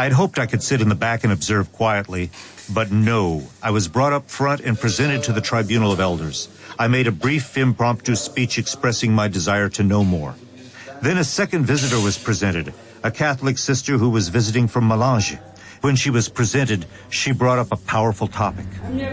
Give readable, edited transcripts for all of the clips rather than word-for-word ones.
I had hoped I could sit in the back and observe quietly, but no. I was brought up front and presented to the tribunal of elders. I made a brief impromptu speech expressing my desire to know more. Then a second visitor was presented, a Catholic sister who was visiting from Malange. When she was presented, she brought up a powerful topic.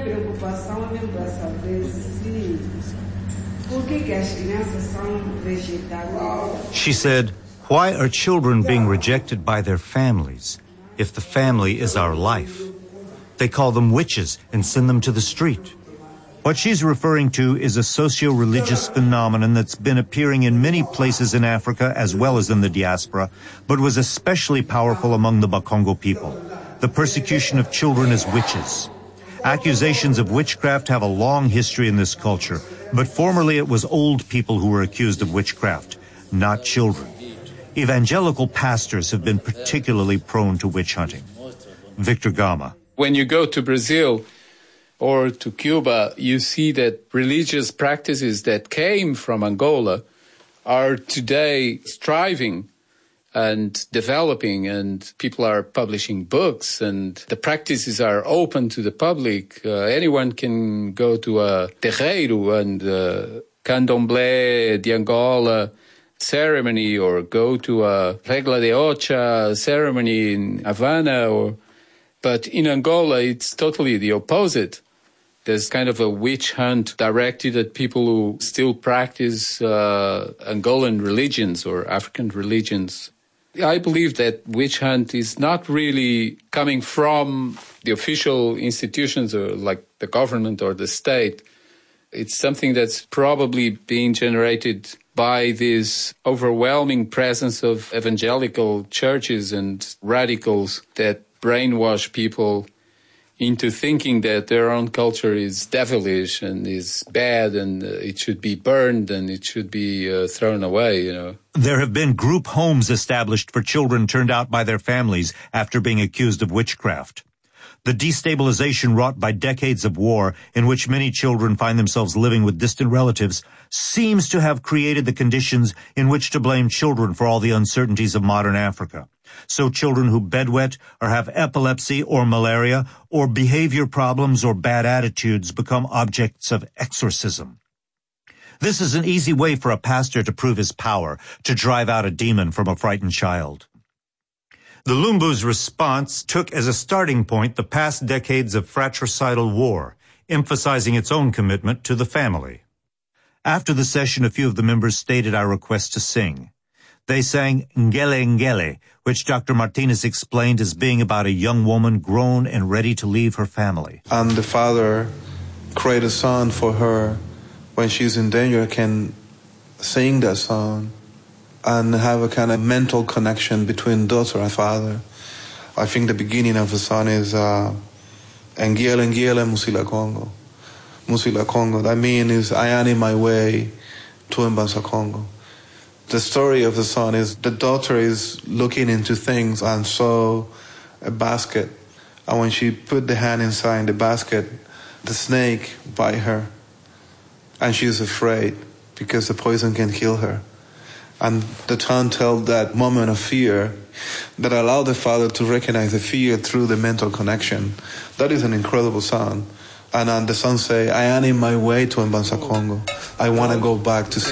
She said, "Why are children being rejected by their families if the family is our life? They call them witches and send them to the street." What she's referring to is a socio-religious phenomenon that's been appearing in many places in Africa as well as in the diaspora, but was especially powerful among the Bakongo people. The persecution of children as witches. Accusations of witchcraft have a long history in this culture, but formerly it was old people who were accused of witchcraft, not children. Evangelical pastors have been particularly prone to witch hunting. Victor Gama. When you go to Brazil or to Cuba, you see that religious practices that came from Angola are today striving and developing, and people are publishing books, and the practices are open to the public. Anyone can go to a terreiro and candomblé de Angola ceremony, or go to a regla de ocha ceremony in Havana. But in Angola, it's totally the opposite. There's kind of a witch hunt directed at people who still practice Angolan religions or African religions. I believe that witch hunt is not really coming from the official institutions or like the government or the state. It's something that's probably being generated by this overwhelming presence of evangelical churches and radicals that brainwash people into thinking that their own culture is devilish and is bad and it should be burned and it should be thrown away, you know. There have been group homes established for children turned out by their families after being accused of witchcraft. The destabilization wrought by decades of war, in which many children find themselves living with distant relatives, seems to have created the conditions in which to blame children for all the uncertainties of modern Africa. So children who bedwet or have epilepsy or malaria or behavior problems or bad attitudes become objects of exorcism. This is an easy way for a pastor to prove his power, to drive out a demon from a frightened child. The Lumbu's response took as a starting point the past decades of fratricidal war, emphasizing its own commitment to the family. After the session, a few of the members stated our request to sing. They sang Ngele Ngele, which Dr. Martinez explained as being about a young woman grown and ready to leave her family. And the father create a song for her when she's in danger, can sing that song and have a kind of mental connection between daughter and father. I think the beginning of the song is Ngele Ngele Musila Congo. Musila Congo. That means I am in my way to Mbanza Congo. The story of the song is the daughter is looking into things and saw a basket. And when she put the hand inside the basket, the snake bite her. And she's afraid because the poison can kill her. And the tongue tells that moment of fear that allowed the father to recognize the fear through the mental connection. That is an incredible song. And the song say, I am in my way to Mbanza Congo. I want to go back to